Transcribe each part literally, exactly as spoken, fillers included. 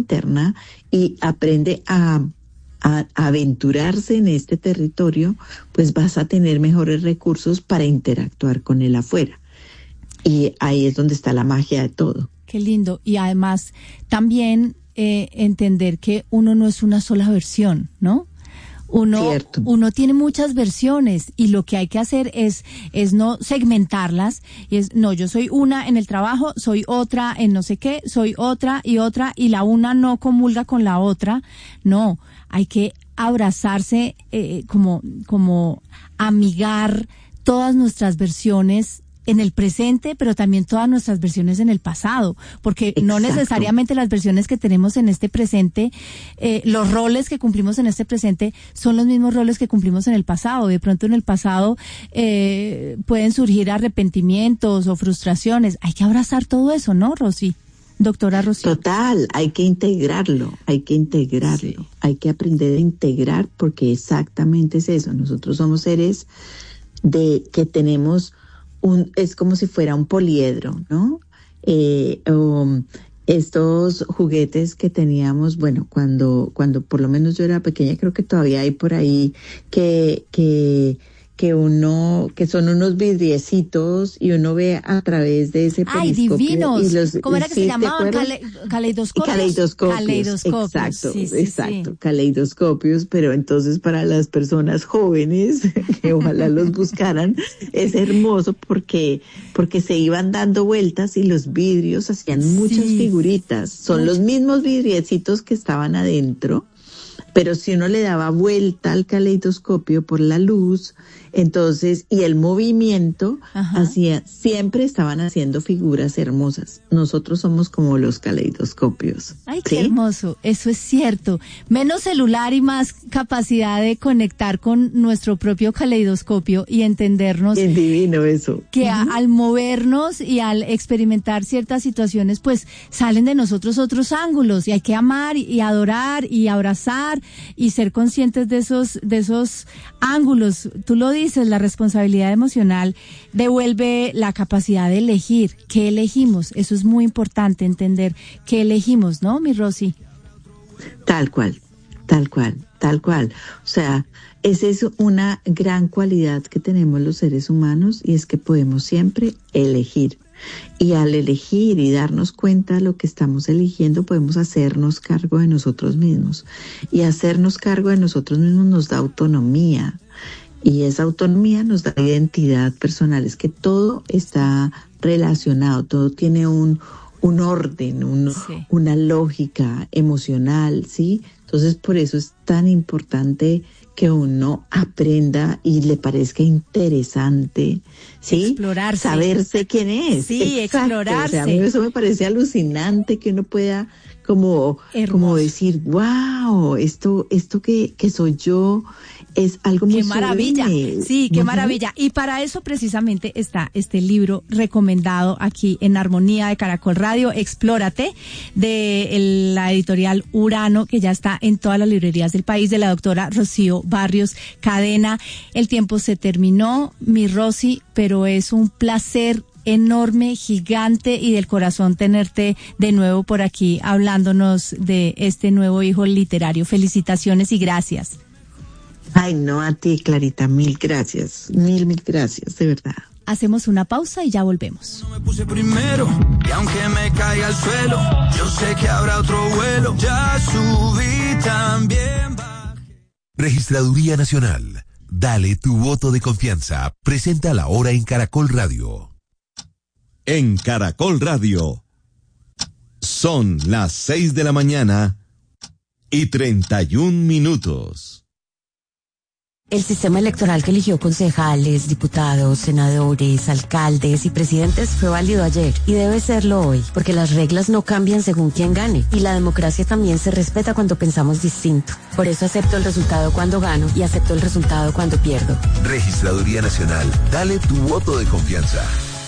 interna y aprende a, a, a aventurarse en este territorio, pues vas a tener mejores recursos para interactuar con el afuera. Y ahí es donde está la magia de todo. Qué lindo. Y además también eh, entender que uno no es una sola versión, ¿no? Uno, uno tiene muchas versiones y lo que hay que hacer es, es no segmentarlas. Y es, no, yo soy una en el trabajo, soy otra en no sé qué, soy otra y otra y la una no comulga con la otra. No, hay que abrazarse, eh, como, como amigar todas nuestras versiones en el presente, pero también todas nuestras versiones en el pasado, porque Exacto. no necesariamente las versiones que tenemos en este presente, eh, los roles que cumplimos en este presente son los mismos roles que cumplimos en el pasado. De pronto en el pasado eh, pueden surgir arrepentimientos o frustraciones. Hay que abrazar todo eso, ¿no, Rosy? Doctora Rosy. Total, hay que integrarlo, hay que integrarlo, sí. hay que aprender a integrar, porque exactamente es eso. Nosotros somos seres de que tenemos Un, es como si fuera un poliedro, ¿no? Eh, um, estos juguetes que teníamos, bueno, cuando, cuando por lo menos yo era pequeña, creo que todavía hay por ahí que, que, que uno, que son unos vidriecitos y uno ve a través de ese periscopio. ¡Ay, divinos! Y los, ¿Cómo era que sí, se llamaban? Cale, ¿Caleidoscopios? Caleidoscopios. Caleidoscopios. Exacto, sí, sí, exacto. Sí. Caleidoscopios, pero entonces para las personas jóvenes, que ojalá los buscaran, es hermoso porque, porque se iban dando vueltas y los vidrios hacían muchas sí. figuritas. Son Mucho. Los mismos vidriecitos que estaban adentro, pero si uno le daba vuelta al caleidoscopio por la luz, entonces, y el movimiento, Ajá. hacía, siempre estaban haciendo figuras hermosas. Nosotros somos como los caleidoscopios. Ay, qué ¿sí? hermoso, eso es cierto. Menos celular y más capacidad de conectar con nuestro propio caleidoscopio y entendernos. Es divino eso. Que a, al movernos y al experimentar ciertas situaciones, pues salen de nosotros otros ángulos y hay que amar y adorar y abrazar y ser conscientes de esos, de esos ángulos. Tú lo dices, la responsabilidad emocional devuelve la capacidad de elegir. ¿Qué elegimos? Eso es muy importante, entender qué elegimos, ¿no, mi Rosy? Tal cual, tal cual, tal cual. O sea, esa es una gran cualidad que tenemos los seres humanos y es que podemos siempre elegir. Y al elegir y darnos cuenta de lo que estamos eligiendo, podemos hacernos cargo de nosotros mismos. Y hacernos cargo de nosotros mismos nos da autonomía. Y esa autonomía nos da identidad personal. Es que todo está relacionado, todo tiene un, un orden, un, sí. una lógica emocional, ¿sí? Entonces, por eso es tan importante que uno aprenda y le parezca interesante, ¿sí? Explorarse. Saberse quién es. Sí, Exacto. explorarse. O sea, a mí eso me parece alucinante que uno pueda como, como decir, wow, esto, esto que, que soy yo es algo muy Qué maravilla, sublime. Sí, qué uh-huh. maravilla. Y para eso precisamente está este libro recomendado aquí en Armonía de Caracol Radio, Explórate, de el, la editorial Urano, que ya está en todas las librerías del país, de la doctora Rocío Barrios Cadena. El tiempo se terminó, mi Rosy, pero es un placer enorme, gigante y del corazón tenerte de nuevo por aquí hablándonos de este nuevo hijo literario. Felicitaciones y gracias. Ay, no, a ti, Clarita, mil gracias, mil, mil gracias, de verdad. Hacemos una pausa y ya volvemos. No me puse primero, y aunque me caiga al suelo, yo sé que habrá otro vuelo. Ya subí también. Registraduría Nacional, dale tu voto de confianza. Presenta la hora en Caracol Radio. En Caracol Radio, son las seis de la mañana y treinta y un minutos. El sistema electoral que eligió concejales, diputados, senadores, alcaldes y presidentes fue válido ayer y debe serlo hoy, porque las reglas no cambian según quién gane y la democracia también se respeta cuando pensamos distinto. Por eso acepto el resultado cuando gano y acepto el resultado cuando pierdo. Registraduría Nacional, dale tu voto de confianza.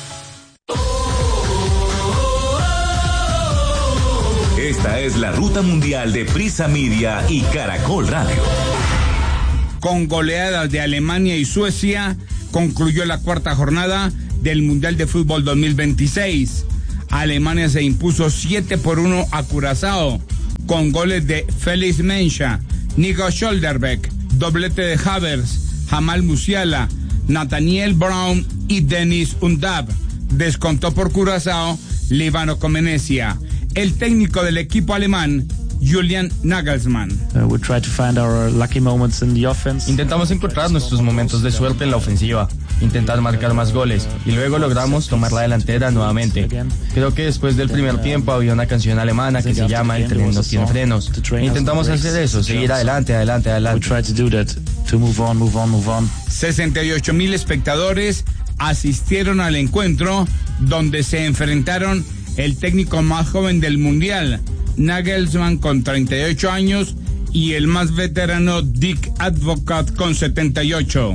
Esta es la ruta mundial de Prisa Media y Caracol Radio. Con goleadas de Alemania y Suecia, concluyó la cuarta jornada del Mundial de Fútbol dos mil veintiséis. Alemania se impuso siete por uno a Curazao. con goles de Felix Mensah, Nico Scholderbeck, doblete de Havertz, Jamal Musiala, Nathaniel Brown y Denis Undav. Descontó por Curazao Líbano Comenesia. El técnico del equipo alemán, Julian Nagelsmann. Uh, we try to find our lucky moments in the offense. Intentamos encontrar nuestros momentos de suerte en la ofensiva, intentar marcar más goles y luego logramos tomar la delantera nuevamente. Creo que después del primer tiempo había una canción alemana que se llama El tren no tiene frenos. E intentamos hacer eso, seguir adelante, adelante, adelante. We try to do that, to move on, move on, move on. sesenta y ocho mil espectadores asistieron al encuentro donde se enfrentaron el técnico más joven del mundial, Nagelsmann, con treinta y ocho años, y el más veterano, Dick Advocaat, con setenta y ocho.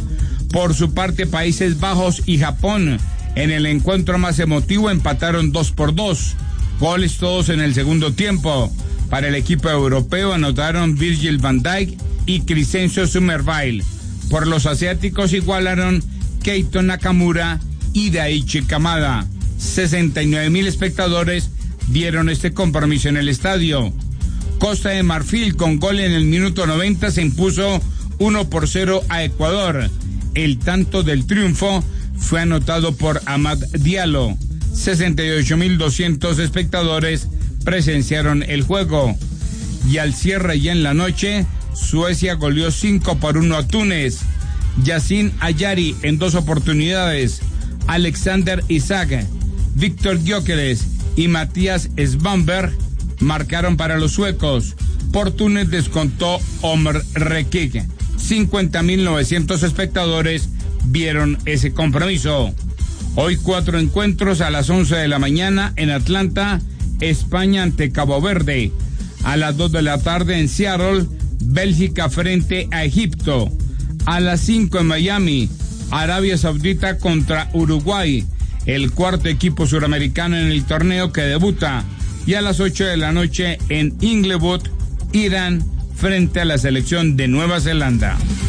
Por su parte, Países Bajos y Japón, en el encuentro más emotivo, empataron dos por dos. Goles todos en el segundo tiempo. Para el equipo europeo anotaron Virgil van Dijk y Crescencio Summerville. Por los asiáticos igualaron Keito Nakamura y Daichi Kamada. sesenta y nueve mil espectadores vieron este compromiso en el estadio. Costa de Marfil, con gol en el minuto noventa, se impuso uno por cero a Ecuador. El tanto del triunfo fue anotado por Amad Diallo. sesenta y ocho mil doscientos espectadores presenciaron el juego. Y al cierre y en la noche, Suecia goleó cinco por uno a Túnez. Yacine Ayari en dos oportunidades. Alexander Isak, Víctor Gyökeres y Matías Svanberg marcaron para los suecos. Por Túnez descontó Omer Rekik. cincuenta mil novecientos espectadores vieron ese compromiso. Hoy cuatro encuentros a las once de la mañana en Atlanta, España ante Cabo Verde. A las dos de la tarde en Seattle, Bélgica frente a Egipto. A las cinco en Miami, Arabia Saudita contra Uruguay, el cuarto equipo suramericano en el torneo que debuta. Y a las ocho de la noche en Inglewood, Irán frente a la selección de Nueva Zelanda.